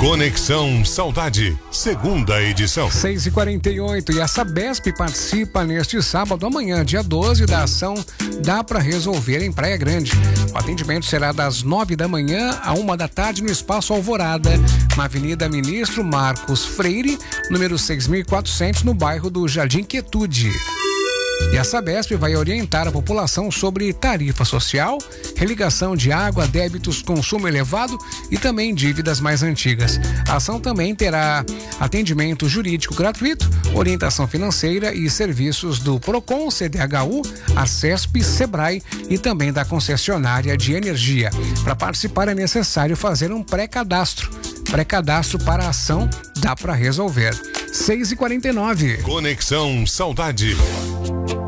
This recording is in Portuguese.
Conexão Saudade, segunda edição. 6h48 e a Sabesp participa neste sábado, amanhã, dia 12, da ação Dá Pra Resolver em Praia Grande. O atendimento será das 9 da manhã à 1 da tarde no Espaço Alvorada, na Avenida Ministro Marcos Freire, número 6.400, no bairro do Jardim Quietude. E a Sabesp vai orientar a população sobre tarifa social, religação de água, débitos, consumo elevado e também dívidas mais antigas. A ação também terá atendimento jurídico gratuito, orientação financeira e serviços do Procon, CDHU, Arcesp, Sebrae e também da concessionária de energia. Para participar é necessário fazer um pré-cadastro. Pré-cadastro para a ação Dá Pra Resolver. 6h49. Conexão Saudade.